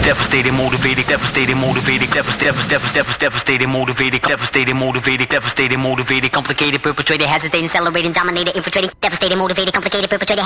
devastated, motivated, devastated, motivated, devastated, motivated, devastated, motivated, devastated, motivated, complicated, perpetrated, hesitating, celebrating, dominated, infiltrating, devastated, motivated, complicated, perpetrated,